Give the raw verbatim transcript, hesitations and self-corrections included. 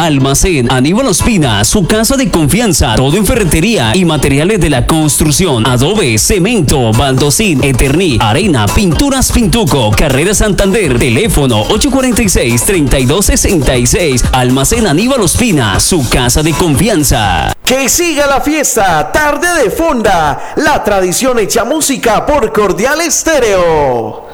Almacén Aníbal Ospina, su casa de confianza. Todo en ferretería y materiales de la construcción. Adobe, cemento, baldosín, Eterní, arena, pinturas Pintuco. Carrera Santander. Teléfono ocho cuatro seis, tres dos seis seis. Almacén Aníbal Ospina, su casa de confianza. Que siga la fiesta. Tarde de Fonda. La tradición hecha música por Cordial Estéreo.